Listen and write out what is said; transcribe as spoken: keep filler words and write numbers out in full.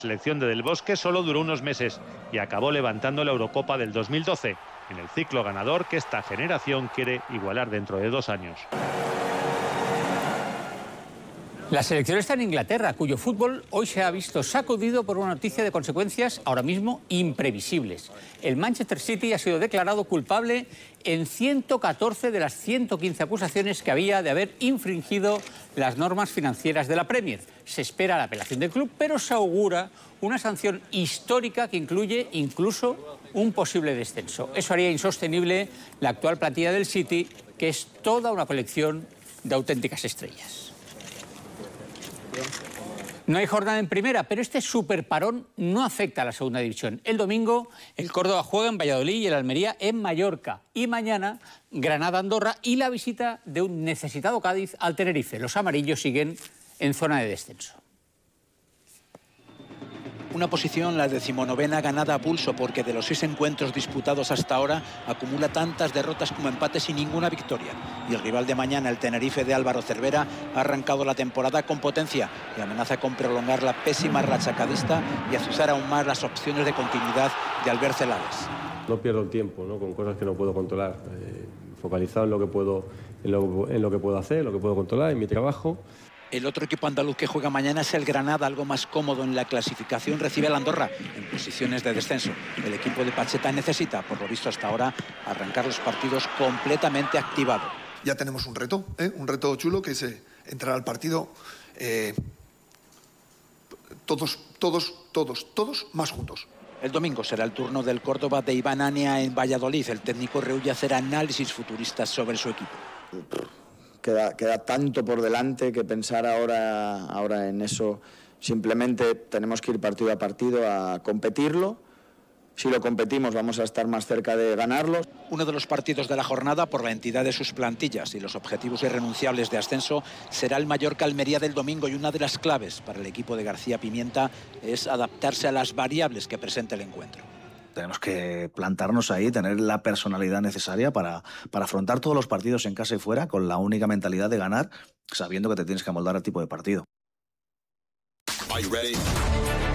La selección de Del Bosque solo duró unos meses y acabó levantando la Eurocopa del dos mil doce, en el ciclo ganador que esta generación quiere igualar dentro de dos años. La selección está en Inglaterra, cuyo fútbol hoy se ha visto sacudido por una noticia de consecuencias ahora mismo imprevisibles. El Manchester City ha sido declarado culpable en ciento catorce de las ciento quince acusaciones que había de haber infringido las normas financieras de la Premier. Se espera la apelación del club, pero se augura una sanción histórica que incluye incluso un posible descenso. Eso haría insostenible la actual plantilla del City, que es toda una colección de auténticas estrellas. No hay jornada en primera, pero este superparón no afecta a la segunda división. El domingo el Córdoba juega en Valladolid y el Almería en Mallorca. Y mañana Granada-Andorra y la visita de un necesitado Cádiz al Tenerife. Los amarillos siguen en zona de descenso. Una posición, la decimonovena, ganada a pulso, porque de los seis encuentros disputados hasta ahora acumula tantas derrotas como empates y ninguna victoria. Y el rival de mañana, el Tenerife de Álvaro Cervera, ha arrancado la temporada con potencia y amenaza con prolongar la pésima racha cadista y azuzar aún más las opciones de continuidad de Albert Celades. No pierdo el tiempo, ¿no?, con cosas que no puedo controlar. Eh, focalizado en lo que puedo, en lo, en lo que puedo hacer, en lo que puedo controlar, en mi trabajo. El otro equipo andaluz que juega mañana es el Granada, algo más cómodo en la clasificación. Recibe al Andorra en posiciones de descenso. El equipo de Pacheta necesita, por lo visto hasta ahora, arrancar los partidos completamente activado. Ya tenemos un reto, ¿eh? un reto chulo, que es eh, entrar al partido eh, todos, todos, todos, todos más juntos. El domingo será el turno del Córdoba de Iván Ania en Valladolid. El técnico rehuye hacer análisis futuristas sobre su equipo. Queda, queda tanto por delante que pensar ahora, ahora en eso. Simplemente tenemos que ir partido a partido a competirlo. Si lo competimos vamos a estar más cerca de ganarlo. Uno de los partidos de la jornada, por la entidad de sus plantillas y los objetivos irrenunciables de ascenso, será el Mallorca-Almería del domingo, y una de las claves para el equipo de García Pimienta es adaptarse a las variables que presenta el encuentro. Tenemos que plantarnos ahí, tener la personalidad necesaria para, para afrontar todos los partidos en casa y fuera con la única mentalidad de ganar, sabiendo que te tienes que amoldar al tipo de partido. Are you ready?